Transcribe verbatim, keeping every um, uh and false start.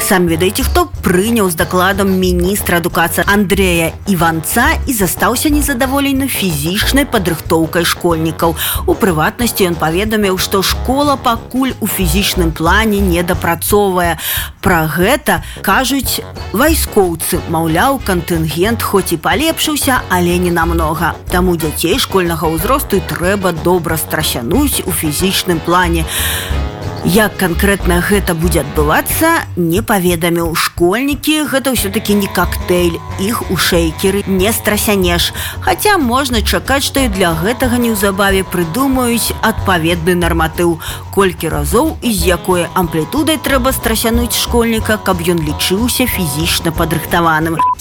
Сам ведаеце, хто прыняў з дакладам міністра адукацыі Андрэя Іванца і застаўся незадаволены фізічнай падрыхтоўкай школьнікаў. У прыватнасці ён паведаміў, што школа пакуль у фізічным плане не дапрацоўвае. Пра гэта кажуць вайскоўцы. Маўляў, кантынгент хоць і палепшыўся, але не намнога. Таму дзяцей школьнага ўзросту трэба добра страсянуць у фізічным плане. Як канкрэтна гэта будзе адбывацца, не паведаміў. Школьнікі – гэта ўсё-такі не коктейль, іх у шэйкеры не страсянеш. Хаця можна чакаць, што і для гэтага неўзабаве прыдумаюць адпаведны нарматыў. Колькі разоў і з якой амплітудай трэба страсянуць школьніка, каб ён лічыўся фізічна падрыхтаваным.